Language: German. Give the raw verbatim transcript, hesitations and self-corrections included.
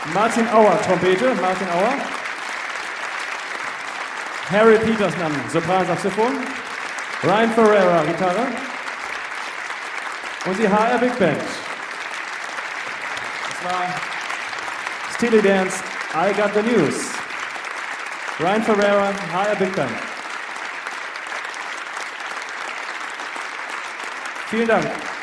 Martin Auer, Trompete, Martin Auer. Harry Peterson am Sopran-Saxophon. Ryan Ferreira, Gitarre. Und die H R Big Band. Das war Steely Dan's I Got the News. Ryan Ferreira, H R Big Band. Vielen Dank.